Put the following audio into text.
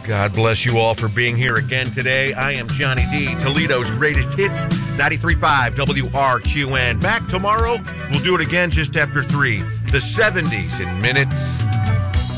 God bless you all for being here again today. I am Johnny D, Toledo's greatest hits, 93.5 WRQN. Back tomorrow. We'll do it again just after 3. The 70s in minutes.